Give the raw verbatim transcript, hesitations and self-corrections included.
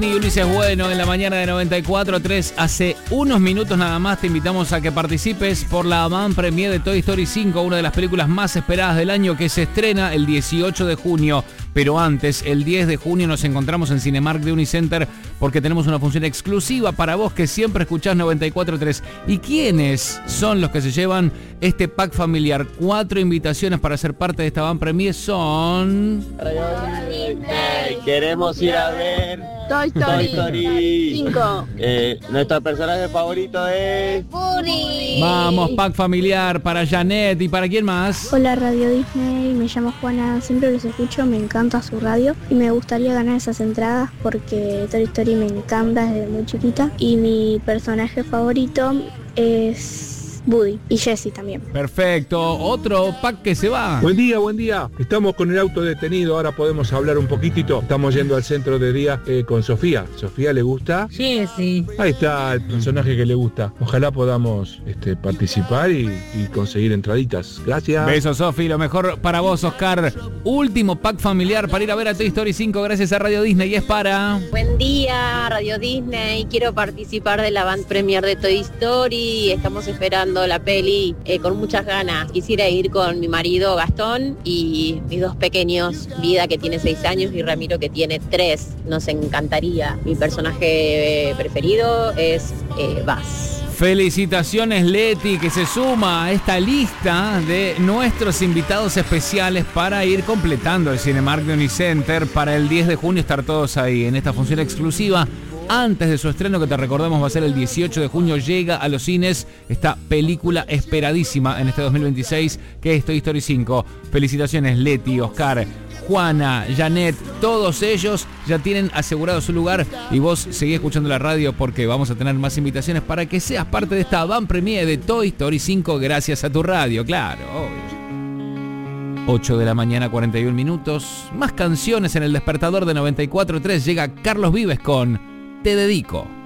Y Ulises Bueno en la mañana de noventa y cuatro punto tres. Hace unos minutos nada más te invitamos a que participes por la avant premiere de Toy Story cinco, una de las películas más esperadas del año, que se estrena el dieciocho de junio. Pero antes, el diez de junio nos encontramos en Cinemark de Unicenter porque tenemos una función exclusiva para vos que siempre escuchás noventa y cuatro punto tres. ¿Y quiénes son los que se llevan este pack familiar? Cuatro invitaciones para ser parte de esta avant premiere son... Hey, queremos ir a ver Toy Story, Toy Story cinco. Eh, nuestro personaje favorito es Woody. Vamos, pack familiar para Janet. ¿Y para quién más? Hola Radio Disney, me llamo Juana, siempre los escucho, me encanta su radio y me gustaría ganar esas entradas porque Toy Story me encanta desde muy chiquita y mi personaje favorito es Woody y Jessie también. Perfecto, otro pack que se va. Buen día, buen día. Estamos con el auto detenido, ahora podemos hablar un poquitito. Estamos yendo al centro de día eh, con Sofía. ¿Sofía le gusta? Jessie. Ahí está el personaje que le gusta. Ojalá podamos este, participar y, y conseguir entraditas. Gracias. Besos, Sofi. Lo mejor para vos, Oscar. Último pack familiar para ir a ver a Toy Story cinco gracias a Radio Disney y es para... Buen día, Radio Disney. Quiero participar de la avant premiere de Toy Story. Estamos esperando la peli eh, con muchas ganas. Quisiera ir con mi marido Gastón y mis dos pequeños, Vida que tiene seis años y Ramiro que tiene tres. Nos encantaría. Mi personaje preferido es eh, Buzz. Felicitaciones, Leti, que se suma a esta lista de nuestros invitados especiales para ir completando el Cinemark de Unicenter. Para el diez de junio estar todos ahí en esta función exclusiva. Antes de su estreno, que te recordamos va a ser el dieciocho de junio, llega a los cines esta película esperadísima en este dos mil veintiséis, que es Toy Story cinco. Felicitaciones, Leti, Oscar, Juana, Janet, todos ellos ya tienen asegurado su lugar y vos seguís escuchando la radio porque vamos a tener más invitaciones para que seas parte de esta avant premiere de Toy Story cinco gracias a tu radio, claro, obvio. ocho de la mañana, cuarenta y un minutos. Más canciones en el despertador de noventa y cuatro punto tres. Llega Carlos Vives con Te Dedico.